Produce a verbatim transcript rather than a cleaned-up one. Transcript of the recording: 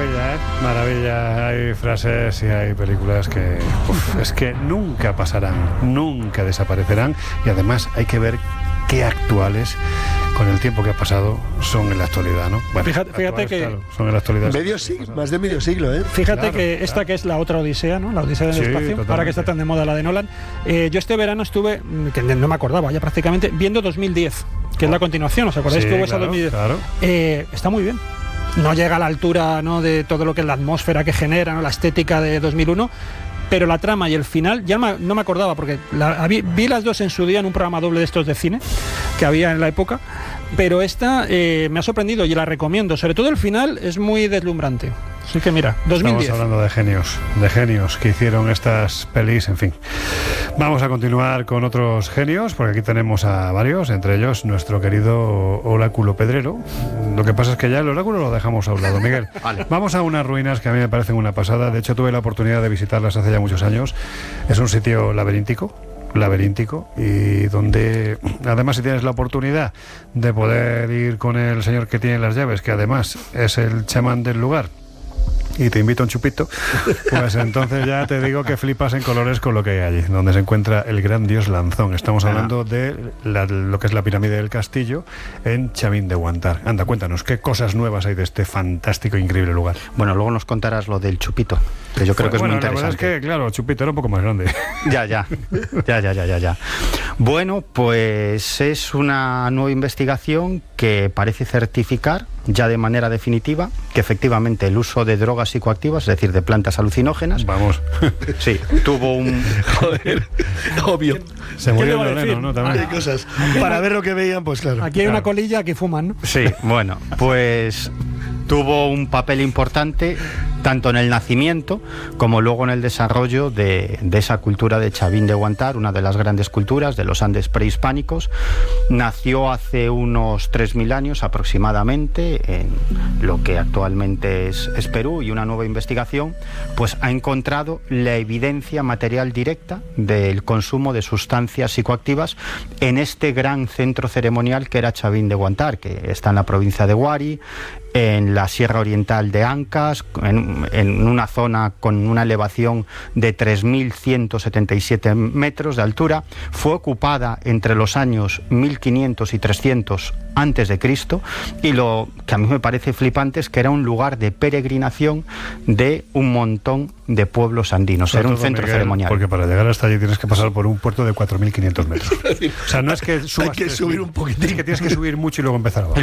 Maravilla, ¿eh? Maravilla. Hay frases y hay películas que uf, es que nunca pasarán, nunca desaparecerán, y además hay que ver qué actuales, con el tiempo que ha pasado, son en la actualidad, ¿no? Bueno, fíjate, fíjate que claro, son en la actualidad. Medio siglo, más de medio siglo, ¿eh? Fíjate Claro, que claro. esta que es la otra Odisea, ¿no? La Odisea del Sí, espacio, totalmente. ahora que está tan de moda la de Nolan. Eh, yo este verano estuve, que no me acordaba ya prácticamente, viendo dos mil diez, que es la continuación, ¿os acordáis Sí, que hubo esa claro, dos mil diez? claro. Eh, está muy bien. No llega a la altura, ¿no?, de todo lo que es la atmósfera que genera, ¿no?, la estética de dos mil uno, pero la trama y el final, ya no me, no me acordaba, porque la, vi, vi las dos en su día en un programa doble de estos de cine que había en la época, pero esta eh, me ha sorprendido y la recomiendo, sobre todo el final es muy deslumbrante. Así que mira, dos mil diez. Estamos hablando de genios, de genios que hicieron estas pelis, en fin. Vamos a continuar con otros genios, porque aquí tenemos a varios, entre ellos nuestro querido Oráculo Pedrero. Lo que pasa es que ya el oráculo lo dejamos a un lado, Miguel. Vale. Vamos a unas ruinas que a mí me parecen una pasada. De hecho, tuve la oportunidad de visitarlas hace ya muchos años. Es un sitio laberíntico. laberíntico y donde además, si tienes la oportunidad de poder ir con el señor que tiene las llaves, que además es el chamán del lugar, y te invito a un chupito, pues entonces ya te digo que flipas en colores con lo que hay allí, donde se encuentra el gran dios Lanzón. Estamos hablando de la, lo que es la pirámide del castillo en Chavín de Guantar. Anda, cuéntanos, ¿qué cosas nuevas hay de este fantástico e increíble lugar? Bueno, luego nos contarás lo del chupito, que yo creo que es bueno, muy la verdad interesante. es que, claro, el chupito era un poco más grande. Ya, ya, ya, ya, ya, ya, ya. Bueno, pues es una nueva investigación que parece certificar ya de manera definitiva que efectivamente el uso de drogas psicoactivas, es decir, de plantas alucinógenas, Vamos. sí, tuvo un... Joder, obvio. Se ¿Qué murió le va a el Loreno, decir? ¿no? También. Hay cosas. Para ver lo que veían, pues claro. Aquí hay Claro. una colilla que fuman, ¿no? Sí, bueno, pues tuvo un papel importante tanto en el nacimiento como luego en el desarrollo de, de esa cultura de Chavín de Guantar, una de las grandes culturas de los Andes prehispánicos. Nació hace unos tres mil años aproximadamente en lo que actualmente es, es Perú, y una nueva investigación pues ha encontrado la evidencia material directa del consumo de sustancias psicoactivas en este gran centro ceremonial que era Chavín de Guantar, que está en la provincia de Huari, en la Sierra Oriental de Ancas, en, en una zona con una elevación de tres mil ciento setenta y siete metros de altura. Fue ocupada entre los años mil quinientos y trescientos antes de Cristo, y lo que a mí me parece flipante es que era un lugar de peregrinación de un montón de pueblos andinos. Sobre Era un todo, centro Miguel, ceremonial. porque para llegar hasta allí tienes que pasar por un puerto de cuatro mil quinientos metros. O sea, no es que subas Hay que tres subir mil, un poquitín. es que tienes que subir mucho y luego empezar abajo.